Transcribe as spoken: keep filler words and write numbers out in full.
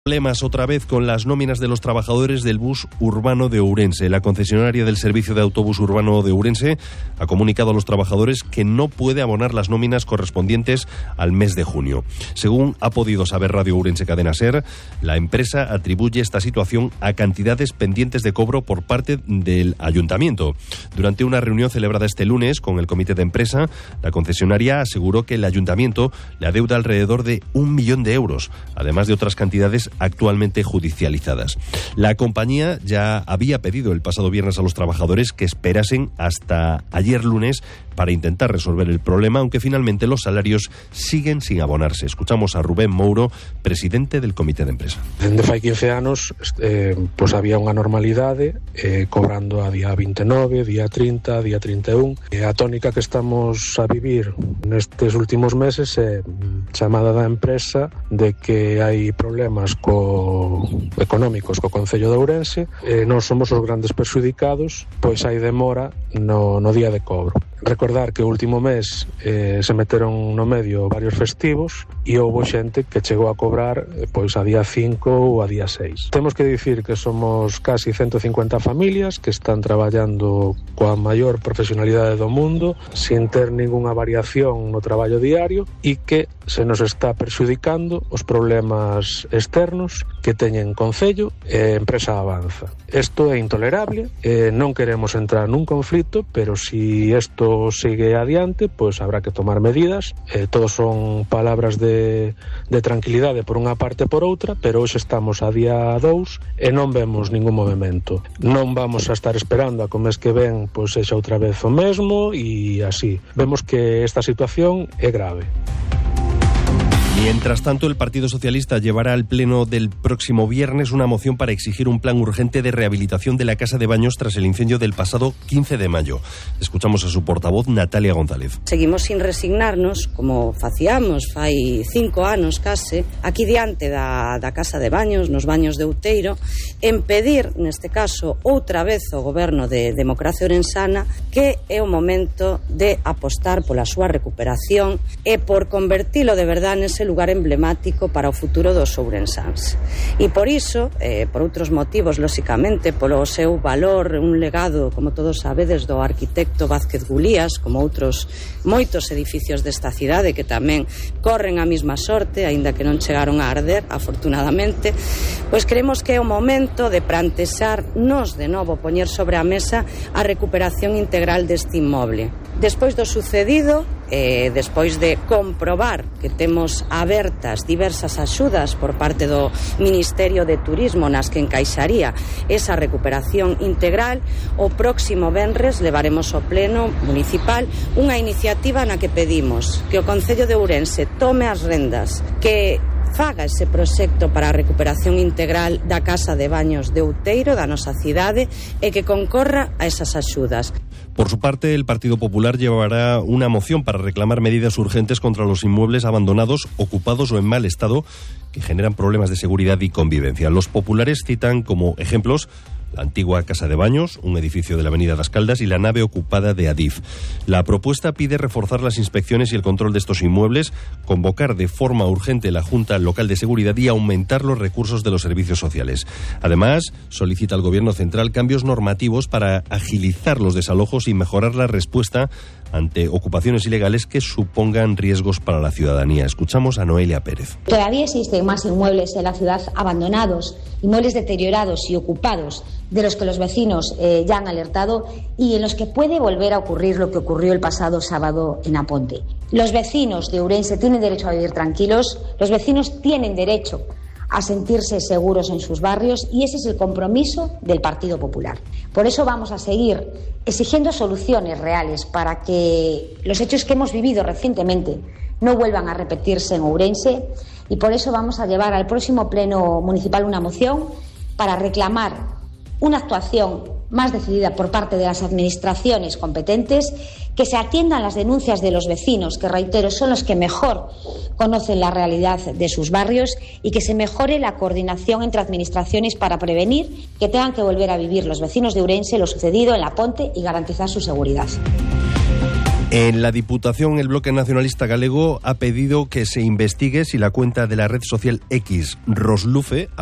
Problemas otra vez con las nóminas de los trabajadores del bus urbano de Ourense. La concesionaria del servicio de autobús urbano de Ourense ha comunicado a los trabajadores que no puede abonar las nóminas correspondientes al mes de junio. Según ha podido saber Radio Ourense Cadena Ser, la empresa atribuye esta situación a cantidades pendientes de cobro por parte del ayuntamiento. Durante una reunión celebrada este lunes con el comité de empresa, la concesionaria aseguró que el ayuntamiento le adeuda alrededor de un millón de euros, además de otras cantidades actualmente judicializadas. La compañía ya había pedido el pasado viernes a los trabajadores que esperasen hasta ayer lunes para intentar resolver el problema, aunque finalmente los salarios siguen sin abonarse. Escuchamos a Rubén Mouro, presidente del comité de empresa. Dende fai quince anos eh, pues había unha normalidade eh, cobrando a día veintinueve, día treinta, día treinta e un. E a tónica que estamos a vivir nestes últimos meses é chamada da empresa de que hai problemas co económicos co Concello de Ourense, e nós somos os grandes perxudicados, pois hai demora no, no día de cobro. Recordar que o último mes eh, se meteron no medio varios festivos e houbo xente que chegou a cobrar eh, pois a día cinco ou a día seis. Temos que dicir que somos casi ciento cincuenta familias que están traballando coa maior profesionalidade do mundo, sin ter ningunha variación no traballo diario, e que se nos está perxudicando os problemas externos que teñen Concello e empresa Avanza. Isto é intolerable, eh, non queremos entrar nun conflito, pero si isto sigue adiante, pois habrá que tomar medidas. Eh, todos son palabras de, de tranquilidade por unha parte e por outra, pero hoxe estamos a día dous e non vemos ningún movimento. Non vamos a estar esperando a que o mes que ven pois sexa outra vez o mesmo, e así. Vemos que esta situación é grave. Mientras tanto, el Partido Socialista llevará al Pleno del próximo viernes una moción para exigir un plan urgente de rehabilitación de la Casa de Baños tras el incendio del pasado quince de mayo. Escuchamos a su portavoz, Natalia González. Seguimos sin resignarnos, como facíamos fai cinco anos case, aquí diante da, da Casa de Baños, nos baños de Outeiro, en pedir, neste caso, outra vez ao Goberno de Democracia Orensana que é o momento de apostar pola súa recuperación e por convertilo de verdade nese lugar emblemático para o futuro dos ourensáns. E por iso, eh, por outros motivos, lóxicamente, polo seu valor, un legado, como todos sabedes, do arquitecto Vázquez Gulías, como outros moitos edificios desta cidade que tamén corren a mesma sorte, aínda que non chegaron a arder, afortunadamente, pois creemos que é o momento de plantexar nos de novo poñer sobre a mesa a recuperación integral deste inmoble. Despois do sucedido, eh, despois de comprobar que temos abertas diversas axudas por parte do Ministerio de Turismo nas que encaixaría esa recuperación integral, o próximo venres levaremos ao Pleno Municipal unha iniciativa na que pedimos que o Concello de Ourense tome as rendas, que faga ese proxecto para a recuperación integral da Casa de Baños de Outeiro, da nosa cidade, e que concorra a esas axudas. Por su parte, el Partido Popular llevará una moción para reclamar medidas urgentes contra los inmuebles abandonados, ocupados o en mal estado que generan problemas de seguridad y convivencia. Los populares citan como ejemplos la antigua Casa de Baños, un edificio de la Avenida das Caldas, y la nave ocupada de Adif. La propuesta pide reforzar las inspecciones y el control de estos inmuebles, convocar de forma urgente la Junta Local de Seguridad y aumentar los recursos de los servicios sociales. Además, solicita al Gobierno Central cambios normativos para agilizar los desalojos y mejorar la respuesta ante ocupaciones ilegales que supongan riesgos para la ciudadanía. Escuchamos a Noelia Pérez. Todavía existen más inmuebles en la ciudad abandonados, inmuebles deteriorados y ocupados, de los que los vecinos eh, ya han alertado y en los que puede volver a ocurrir lo que ocurrió el pasado sábado en Aponte. Los vecinos de Ourense tienen derecho a vivir tranquilos, los vecinos tienen derecho a sentirse seguros en sus barrios, y ese es el compromiso del Partido Popular. Por eso vamos a seguir exigiendo soluciones reales para que los hechos que hemos vivido recientemente no vuelvan a repetirse en Ourense, y por eso vamos a llevar al próximo Pleno Municipal una moción para reclamar una actuación más decidida por parte de las administraciones competentes, que se atiendan las denuncias de los vecinos, que, reitero, son los que mejor conocen la realidad de sus barrios, y que se mejore la coordinación entre administraciones para prevenir que tengan que volver a vivir los vecinos de Ourense lo sucedido en La Ponte y garantizar su seguridad. En la Diputación, el Bloque Nacionalista Galego ha pedido que se investigue si la cuenta de la red social X, Roslufe,